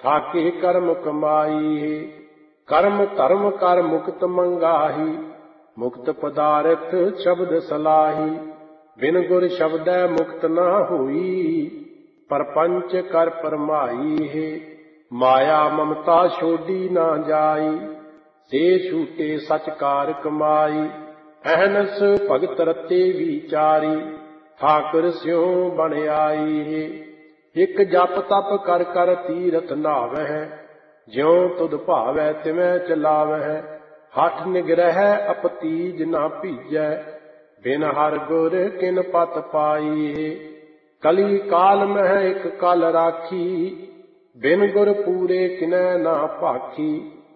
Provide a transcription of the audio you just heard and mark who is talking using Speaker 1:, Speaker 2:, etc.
Speaker 1: ठाके कर्म कमाई है। कर्म धर्म कर मुक्त मंगाही, मुक्त पदारथ शब्द सलाही। बिन गुर शब्दै मुक्त न होई, परपंच कर परमाई है। माया ममता छोड़ी न जाई, से छूटे सच कार कमाई। अहनस भगत रते विचारी, ठाकुर स्यों बन आई है। एक जप तप कर कर तीरथ नावह, ज्यों तुध भावै तिवै चलावह। हठ निग्रह अपतीज न भीजै, बिन हर गुर किन पत पाई है। कली काल मह एक कल राखी, बिन गुर पूरे किनै न भाखी।